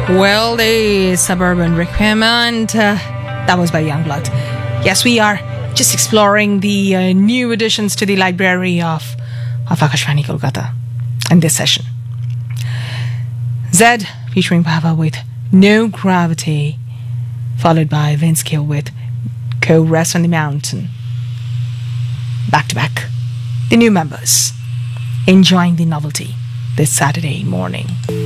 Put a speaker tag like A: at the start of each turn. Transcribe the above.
A: Well, the Suburban Requiem, and that was by Youngblood. Yes, we are just exploring the new additions to the library of Akashvani Kolkata in this session. Zed featuring Bhava with No Gravity, followed by Vince Gill with Go Rest on the Mountain. Back to back, the new members enjoying the novelty this Saturday morning.